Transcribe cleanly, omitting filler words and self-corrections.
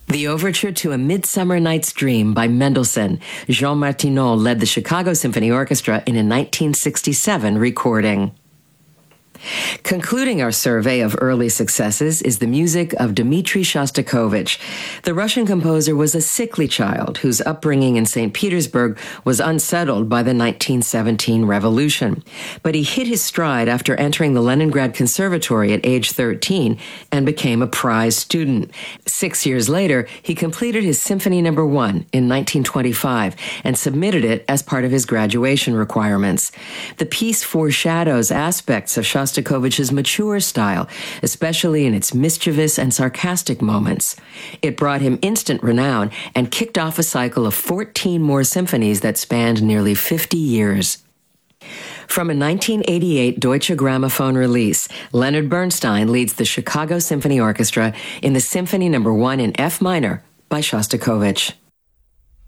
The overture to A Midsummer Night's Dream by Mendelssohn. Jean Martineau led the Chicago Symphony Orchestra in a 1967 recording. Concluding our survey of early successes is the music of Dmitri Shostakovich. The Russian composer was a sickly child whose upbringing in St. Petersburg was unsettled by the 1917 revolution. But he hit his stride after entering the Leningrad Conservatory at age 13 and became a prize student. 6 years later, he completed his Symphony No. 1 in 1925 and submitted it as part of his graduation requirements. The piece foreshadows aspects of Shostakovich's mature style, especially in its mischievous and sarcastic moments. It brought him instant renown and kicked off a cycle of 14 more symphonies that spanned nearly 50 years. From a 1988 Deutsche Grammophon release, Leonard Bernstein leads the Chicago Symphony Orchestra in the Symphony No. 1 in F minor by Shostakovich.